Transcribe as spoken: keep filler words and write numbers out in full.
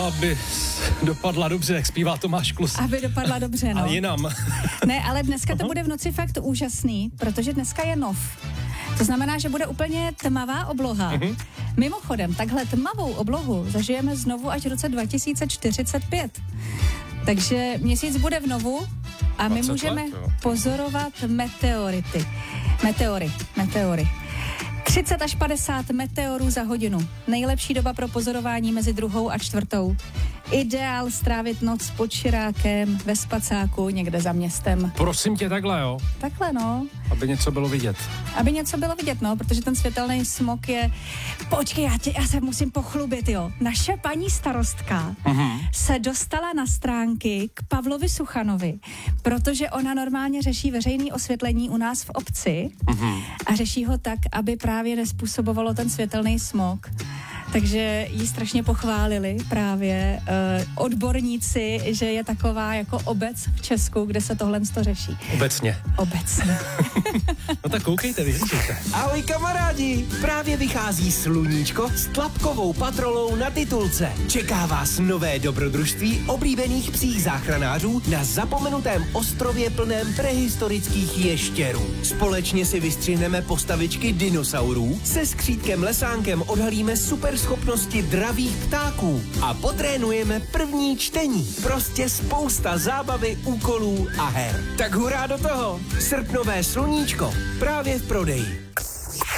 aby dopadla dobře, jak zpívá Tomáš Klus. Aby dopadla dobře, no. A jinam. Ne, ale dneska to bude v noci fakt úžasný, protože dneska je nov. To znamená, že bude úplně tmavá obloha. Uh-huh. Mimochodem, takhle tmavou oblohu zažijeme znovu až v roce dva tisíce čtyřicet pět. Takže měsíc bude v novu a my můžeme let, pozorovat meteority. Meteory, meteory. třicet až padesát meteorů za hodinu. Nejlepší doba pro pozorování mezi druhou a čtvrtou. Ideál strávit noc pod širákem, ve spacáku, někde za městem. Prosím tě, takhle, jo? Takhle, no. Aby něco bylo vidět. Aby něco bylo vidět, no, protože ten světelný smog je... Počkej, já, tě, já se musím pochlubit, jo. Naše paní starostka uh-huh. se dostala na stránky k Pavlovi Suchanovi, protože ona normálně řeší veřejné osvětlení u nás v obci uh-huh. a řeší ho tak, aby právě nespůsobovalo ten světelný smog. Takže jí strašně pochválili právě uh, odborníci, že je taková jako obec v Česku, kde se tohle to řeší. Obecně. Obecně. No tak koukejte, vyřešíte. Ahoj kamarádi, právě vychází Sluníčko s tlapkovou patrolou na titulce. Čeká vás nové dobrodružství oblíbených psích záchranářů na zapomenutém ostrově plném prehistorických ještěrů. Společně si vystřihneme postavičky dinosaurů, se skřítkem Lesánkem odhalíme super schopnosti dravých ptáků a potrénujeme první čtení. Prostě spousta zábavy, úkolů a her. Tak hurá do toho! Srpnové Sluníčko právě v prodeji.